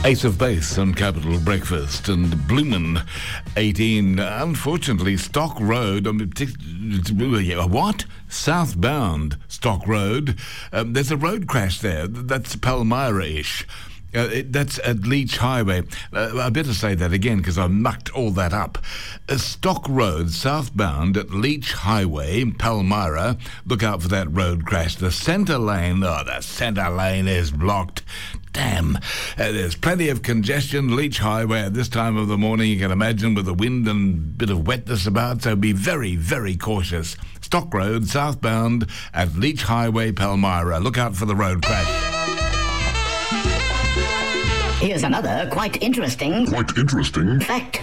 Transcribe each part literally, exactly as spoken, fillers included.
Ace of Base on Capital Breakfast, and Bloomin' eighteen. Unfortunately, Stock Road, I mean, what? Southbound Stock Road. Um, there's a road crash there. That's Palmyra-ish. Uh, it, that's at Leach Highway. Uh, I better say that again because I mucked all that up. Uh, Stock Road, southbound at Leach Highway, Palmyra. Look out for that road crash. The centre lane, oh, the centre lane is blocked. Damn. Uh, there's plenty of congestion. Leach Highway at this time of the morning, you can imagine, with the wind and bit of wetness about, so be very, very cautious. Stock Road, southbound at Leach Highway, Palmyra. Look out for the road crash. Here's another quite interesting... Quite interesting... fact.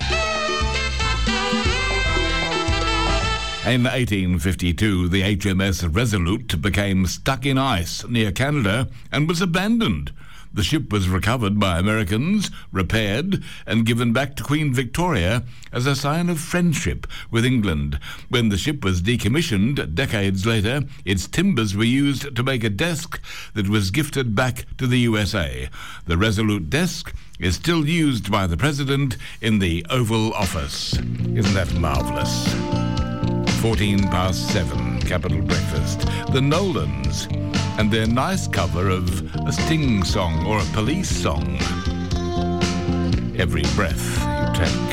In eighteen fifty-two, the H M S Resolute became stuck in ice near Canada and was abandoned. The ship was recovered by Americans, repaired, and given back to Queen Victoria as a sign of friendship with England. When the ship was decommissioned decades later, its timbers were used to make a desk that was gifted back to the U S A. The Resolute desk is still used by the President in the Oval Office. Isn't that marvellous? fourteen past seven, Capital Breakfast. The Nolans and their nice cover of a Sting song or a Police song. Every breath you take.